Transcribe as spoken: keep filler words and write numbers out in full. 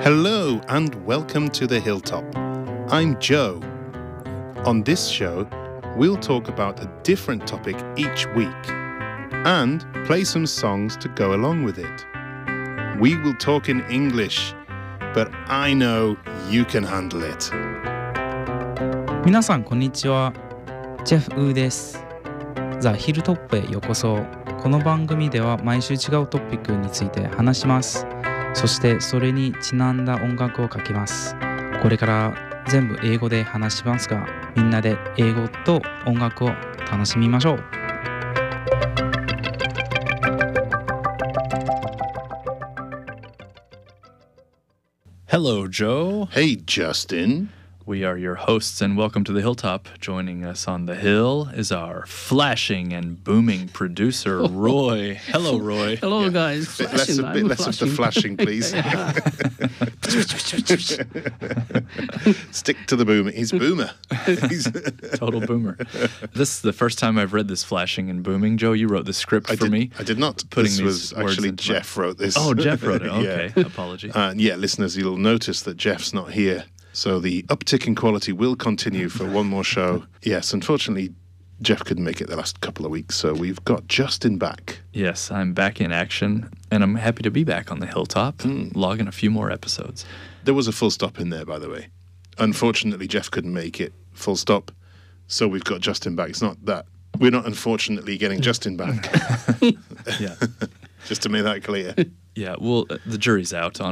Hello and welcome to the Hilltop. I'm Joe. On this show, we'll talk about a different topic each week and play some songs to go along with it. We will talk in English, but I know you can handle it. 皆さんこんにちは。ジェフ・ウーです。ザ・ヒルトップへようこそ。この番組では毎週違うトピックについて話します。そしてそれにちなんだ音楽をかけます。これから全部英語で話しますが、みんなで英語と音楽を楽しみましょう。 Hello, Joe. Hey, Justin. We are your hosts, and welcome to the Hilltop. Joining us on the hill is our flashing and booming producer, Roy. Hello, Roy. Hello, Yeah. guys. Bit less, a bit less of the flashing, please. Stick to the boomer. He's boomer. He's Total boomer. This is the first time I've read this flashing and booming. Joe, you wrote the script I for did, me. I did not. Putting this these was words actually into my- Jeff wrote this. Oh, Jeff wrote it. Okay. Yeah. Apologies. And yeah, listeners, you'll notice that Jeff's not here. So the uptick in quality will continue for one more show. Yes, unfortunately, Jeff couldn't make it the last couple of weeks, so we've got Justin back. Yes, I'm back in action, and I'm happy to be back on the Hilltop, Mm. logging a few more episodes. There was a full stop in there, by the way. Unfortunately, Jeff couldn't make it. Full stop. So we've got Justin back. It's not that. We're not unfortunately getting Justin back. Yeah. Just to make that clear. Yeah, well, uh, the jury's out on